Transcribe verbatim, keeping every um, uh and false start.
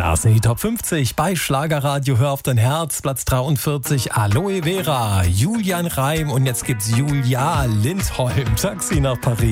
Das sind die Top fünfzig bei Schlagerradio. Hör auf dein Herz, Platz dreiundvierzig, Aloe Vera, Julian Reim und jetzt gibt's Julia Lindholm, Taxi nach Paris.